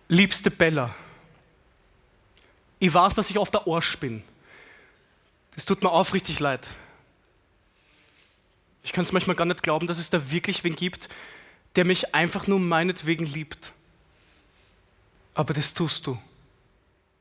Liebste Bella, ich weiß, dass ich oft der Arsch bin. Das tut mir aufrichtig leid. Ich kann es manchmal gar nicht glauben, dass es da wirklich wen gibt, der mich einfach nur meinetwegen liebt. Aber das tust du.